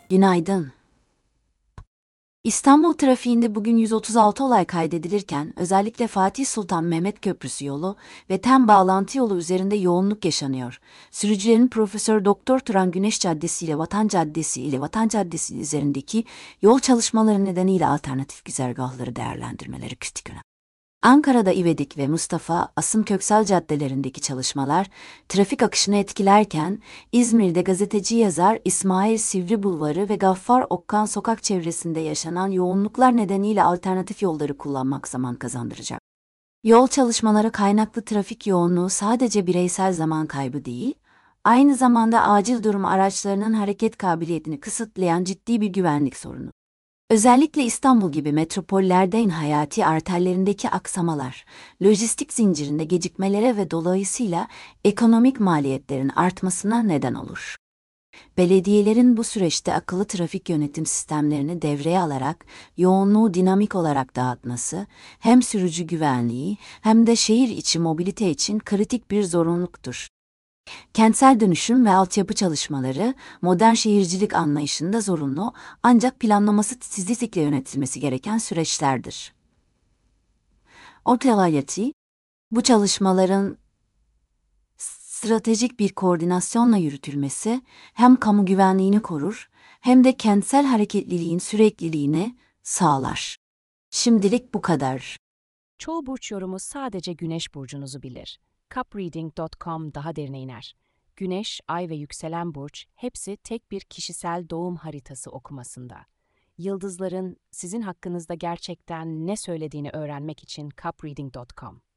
Günaydın. İstanbul trafiğinde bugün 136 olay kaydedilirken özellikle Fatih Sultan Mehmet Köprüsü yolu ve TEM bağlantı yolu üzerinde yoğunluk yaşanıyor. Sürücülerin Profesör Doktor Turan Güneş Caddesi ile Vatan Caddesi üzerindeki yol çalışmaları nedeniyle alternatif güzergahları değerlendirmeleri kritik önem. Ankara'da İvedik ve Mustafa Asım Köksal caddelerindeki çalışmalar trafik akışını etkilerken, İzmir'de gazeteci yazar İsmail Sivri Bulvarı ve Gaffar Okkan sokak çevresinde yaşanan yoğunluklar nedeniyle alternatif yolları kullanmak zaman kazandıracak. Yol çalışmaları kaynaklı trafik yoğunluğu sadece bireysel zaman kaybı değil, aynı zamanda acil durum araçlarının hareket kabiliyetini kısıtlayan ciddi bir güvenlik sorunu. Özellikle İstanbul gibi metropollerde hayati arterlerindeki aksamalar, lojistik zincirinde gecikmelere ve dolayısıyla ekonomik maliyetlerin artmasına neden olur. Belediyelerin bu süreçte akıllı trafik yönetim sistemlerini devreye alarak yoğunluğu dinamik olarak dağıtması hem sürücü güvenliği hem de şehir içi mobilite için kritik bir zorunluluktur. Kentsel dönüşüm ve altyapı çalışmaları modern şehircilik anlayışında zorunlu ancak planlaması titizlikle yönetilmesi gereken süreçlerdir. Ortalayati, bu çalışmaların stratejik bir koordinasyonla yürütülmesi hem kamu güvenliğini korur hem de kentsel hareketliliğin sürekliliğini sağlar. Şimdilik bu kadar. Çoğu burç yorumu sadece Güneş burcunuzu bilir. Cupreading.com daha derine iner. Güneş, Ay ve yükselen burç hepsi tek bir kişisel doğum haritası okumasında. Yıldızların sizin hakkınızda gerçekten ne söylediğini öğrenmek için cupreading.com.